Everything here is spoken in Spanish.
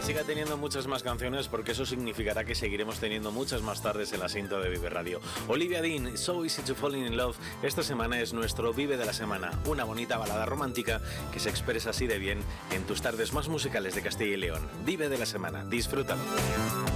siga teniendo muchas más canciones, porque eso significará que seguiremos teniendo muchas más tardes en la cinta de Vive Radio. Olivia Dean, So Easy to Fall in Love, esta semana es nuestro Vive de la Semana, una bonita balada romántica que se expresa así de bien en tus tardes más musicales de Castilla y León. Vive de la Semana, disfrútalo.